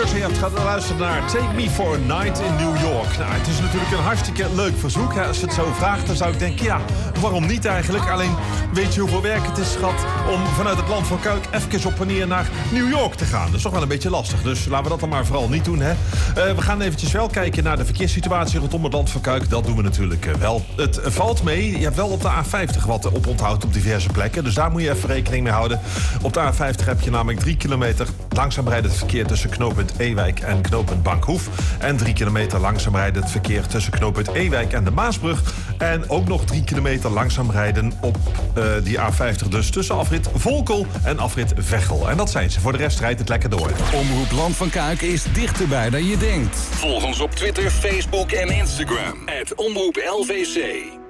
Curse. Je hebt gaan luisteren naar Take Me For A Night in New York. Nou, het is natuurlijk een hartstikke leuk verzoek. Als je het zo vraagt, dan zou ik denken, ja, waarom niet eigenlijk? Alleen, weet je hoeveel werk het is, schat, om vanuit het land van Kuik even op en neer naar New York te gaan. Dat is toch wel een beetje lastig, dus laten we dat dan maar vooral niet doen, hè. We gaan eventjes wel kijken naar de verkeerssituatie rondom het land van Kuik. Dat doen we natuurlijk wel. Het valt mee. Je hebt wel op de A50 wat op onthoud op diverse plekken. Dus daar moet je even rekening mee houden. Op de A50 heb je namelijk 3 kilometer langzaam rijdend verkeer tussen knooppunt Ewijk en knooppunt Bankhoef. En 3 kilometer langzaam rijdend verkeer tussen knooppunt Ewijk en de Maasbrug. En ook nog 3 kilometer langzaam rijden op die A50 dus tussen afrit Volkel en afrit Veghel. En dat zijn ze. Voor de rest rijdt het lekker door. Omroep Land van Kuik is dichterbij dan je denkt. Volg ons op Twitter, Facebook en Instagram. @omroeplvc.